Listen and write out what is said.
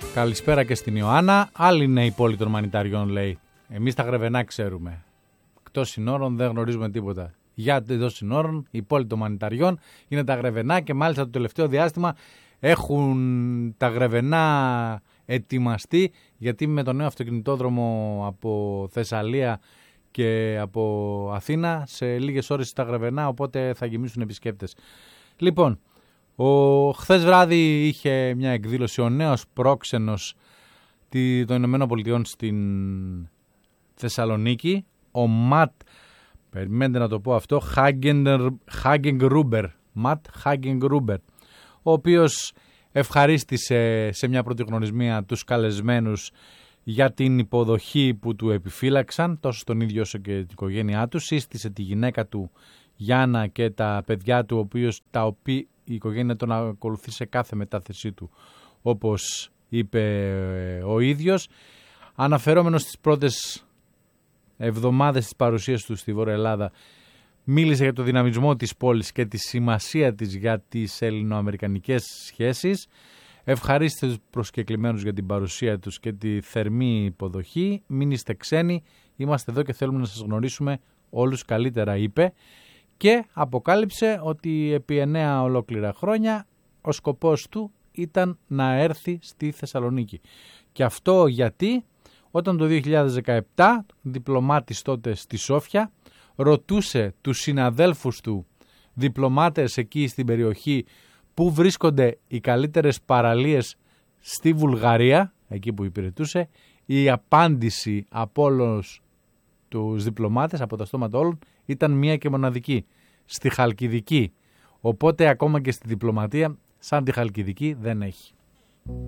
Καλησπέρα και στην Ιωάννα. Άλλη είναι η πόλη των μανιταριών, λέει. Εμείς τα Γρεβενά ξέρουμε. Εκτός συνόρων δεν γνωρίζουμε τίποτα. Για εντός συνόρων, η πόλη των μανιταριών είναι τα Γρεβενά και μάλιστα το τελευταίο διάστημα έχουν τα Γρεβενά ετοιμαστεί, γιατί με τον νέο αυτοκινητόδρομο από Θεσσαλία και από Αθήνα σε λίγες ώρες στα Γρεβενά, οπότε θα γεμίσουν επισκέπτες. Λοιπόν, χθες βράδυ είχε μια εκδήλωση ο νέος πρόξενος των Ηνωμένων Πολιτειών στην Θεσσαλονίκη, ο Ματ, περιμένετε να το πω αυτό, Χάγκενγκρούμπερ, Ματ Χάγκενγκρούμπερ, ο οποίος ευχαρίστησε σε μια πρώτη γνωρισμία τους καλεσμένους για την υποδοχή που του επιφύλαξαν, τόσο στον ίδιο όσο και την οικογένειά του. Σύστησε τη γυναίκα του Γιάννα και τα παιδιά του, τα οποία η οικογένεια τον ακολουθεί σε κάθε μετάθεσή του, όπως είπε ο ίδιος. Αναφερόμενος στις πρώτες εβδομάδες της παρουσίας του στη Βόρεια Ελλάδα, μίλησε για το δυναμισμό της πόλης και τη σημασία της για τις ελληνοαμερικανικές σχέσεις. Ευχαρίστησε τους προσκεκλημένους για την παρουσία τους και τη θερμή υποδοχή. Μην είστε ξένοι, είμαστε εδώ και θέλουμε να σας γνωρίσουμε όλους καλύτερα, είπε. Και αποκάλυψε ότι επί 9 ολόκληρα χρόνια ο σκοπός του ήταν να έρθει στη Θεσσαλονίκη. Και αυτό γιατί όταν το 2017, διπλωμάτης τότε στη Σόφια, ρωτούσε τους συναδέλφους του διπλωμάτες εκεί στην περιοχή που βρίσκονται οι καλύτερες παραλίες στη Βουλγαρία, εκεί που υπηρετούσε, η απάντηση από όλους τους διπλωμάτες, από τα στόματα όλων, ήταν μία και μοναδική: στη Χαλκιδική. Οπότε ακόμα και στη διπλωματία σαν τη Χαλκιδική δεν έχει.